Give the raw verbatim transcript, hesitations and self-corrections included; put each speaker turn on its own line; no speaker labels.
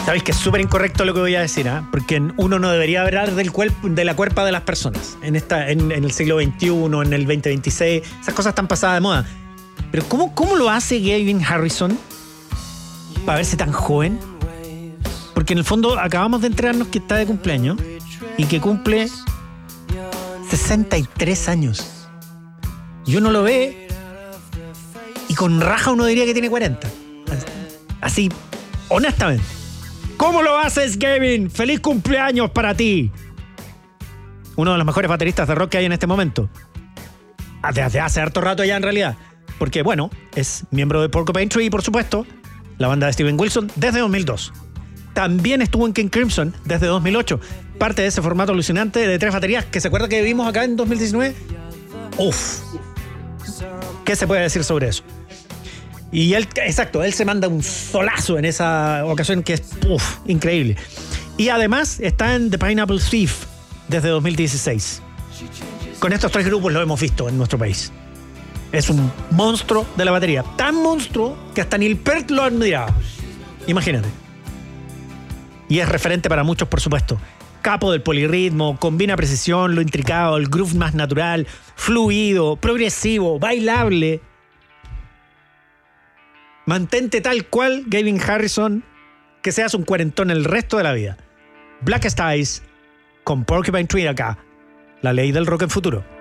Sabéis que es súper incorrecto lo que voy a decir, ¿eh? Porque uno no debería hablar del cuerpo, de la cuerpa de las personas en, esta, en, en el siglo veintiuno, en el veinte veintiséis. Esas cosas están pasadas de moda. Pero ¿cómo, cómo lo hace Gavin Harrison para verse tan joven? Porque en el fondo acabamos de enterarnos que está de cumpleaños y que cumple sesenta y tres años. Y uno lo ve y con raja uno diría que tiene cuarenta. Así, honestamente. ¿Cómo lo haces, Gavin? ¡Feliz cumpleaños para ti! Uno de los mejores bateristas de rock que hay en este momento. Desde hace harto rato ya, en realidad. Porque, bueno, es miembro de Porcupine Tree, por supuesto, la banda de Steven Wilson, desde dos mil dos. También estuvo en King Crimson desde dos mil ocho. Parte de ese formato alucinante de tres baterías que se acuerda que vimos acá en dos mil diecinueve. Uf. ¿Qué se puede decir sobre eso? Y él, exacto, él se manda un solazo en esa ocasión que es uf, increíble. Y además está en The Pineapple Thief desde dos mil dieciséis. Con estos tres grupos lo hemos visto en nuestro país. Es un monstruo de la batería. Tan monstruo que hasta Neil Peart lo admiraba. Imagínate. Y es referente para muchos, por supuesto. Capo del polirritmo, combina precisión, lo intricado, el groove más natural, fluido, progresivo, bailable. Mantente tal cual, Gavin Harrison, que seas un cuarentón el resto de la vida. Blackest Eyes con Porcupine Tree acá. La ley del rock en futuro.